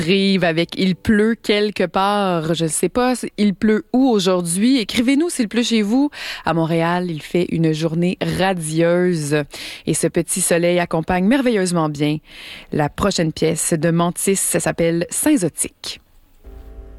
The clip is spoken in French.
Rive avec Il pleut quelque part. Je ne sais pas, il pleut où aujourd'hui? Écrivez-nous s'il pleut chez vous. À Montréal, il fait une journée radieuse. Et ce petit soleil accompagne merveilleusement bien la prochaine pièce de Mantis. Ça s'appelle Saint-Zotique.